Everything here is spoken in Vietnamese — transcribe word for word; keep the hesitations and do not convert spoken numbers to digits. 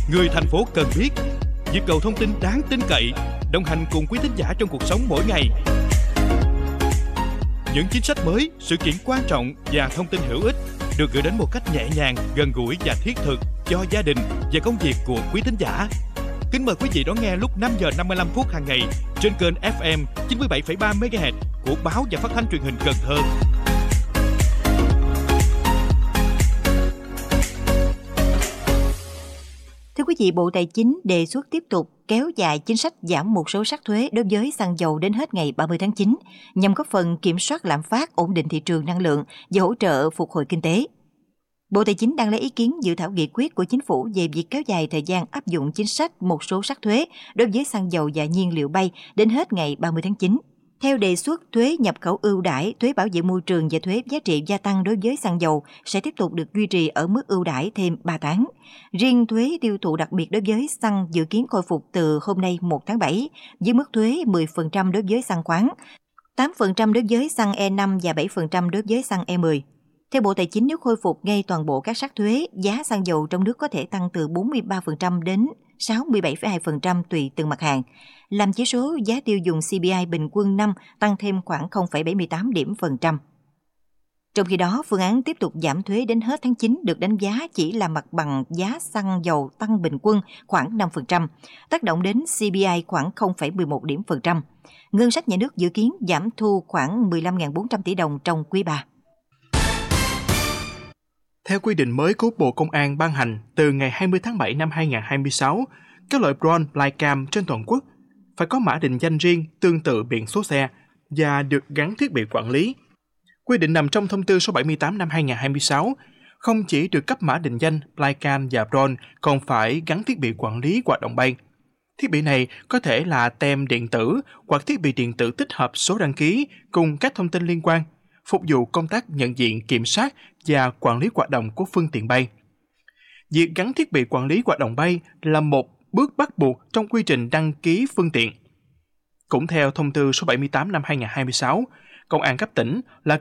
người thành phố cần biết, nhịp cầu thông tin đáng tin cậy, đồng hành cùng quý thính giả trong cuộc sống mỗi ngày. Những chính sách mới, sự kiện quan trọng và thông tin hữu ích được gửi đến một cách nhẹ nhàng, gần gũi và thiết thực cho gia đình và công việc của quý thính giả. Kính mời quý vị đón nghe lúc năm giờ năm mươi lăm phút hàng ngày trên kênh ép em chín mươi bảy phẩy ba mê ga héc của Báo và Phát thanh Truyền hình Cần Thơ. Thưa quý vị, Bộ Tài chính đề xuất tiếp tục kéo dài chính sách giảm một số sắc thuế đối với xăng dầu đến hết ngày ba mươi tháng chín, nhằm góp phần kiểm soát lạm phát, ổn định thị trường năng lượng và hỗ trợ phục hồi kinh tế. Bộ Tài chính đang lấy ý kiến dự thảo nghị quyết của Chính phủ về việc kéo dài thời gian áp dụng chính sách một số sắc thuế đối với xăng dầu và nhiên liệu bay đến hết ngày ba mươi tháng chín. Theo đề xuất, thuế nhập khẩu ưu đãi, thuế bảo vệ môi trường và thuế giá trị gia tăng đối với xăng dầu sẽ tiếp tục được duy trì ở mức ưu đãi thêm ba tháng. Riêng thuế tiêu thụ đặc biệt đối với xăng dự kiến khôi phục từ hôm nay một tháng bảy, với mức thuế mười phần trăm đối với xăng khoáng, tám phần trăm đối với xăng E năm và bảy phần trăm đối với xăng E mười. Theo Bộ Tài chính, nếu khôi phục ngay toàn bộ các sắc thuế, giá xăng dầu trong nước có thể tăng từ bốn mươi ba phần trăm đến sáu mươi bảy phẩy hai phần trăm tùy từng mặt hàng, làm chỉ số giá tiêu dùng xê pê i bình quân năm tăng thêm khoảng không phẩy bảy mươi tám điểm phần trăm. Trong khi đó, phương án tiếp tục giảm thuế đến hết tháng chín được đánh giá chỉ là mặt bằng giá xăng dầu tăng bình quân khoảng năm phần trăm, tác động đến xê pê i khoảng không phẩy mười một điểm phần trăm. Ngân sách nhà nước dự kiến giảm thu khoảng mười lăm nghìn bốn trăm tỷ đồng trong quý ba. Theo quy định mới của Bộ Công an ban hành từ ngày hai mươi tháng bảy năm hai nghìn không trăm hai mươi sáu, các loại drone flycam trên toàn quốc phải có mã định danh riêng tương tự biển số xe và được gắn thiết bị quản lý. Quy định nằm trong thông tư số bảy mươi tám năm hai nghìn không trăm hai mươi sáu, không chỉ được cấp mã định danh flycam và drone còn phải gắn thiết bị quản lý hoạt động bay. Thiết bị này có thể là tem điện tử hoặc thiết bị điện tử tích hợp số đăng ký cùng các thông tin liên quan, phục vụ công tác nhận diện, kiểm soát và quản lý hoạt động của phương tiện bay. Việc gắn thiết bị quản lý hoạt động bay là một bước bắt buộc trong quy trình đăng ký phương tiện. Cũng theo thông tư số bảy mươi tám năm hai nghìn không trăm hai mươi sáu, Công an cấp tỉnh là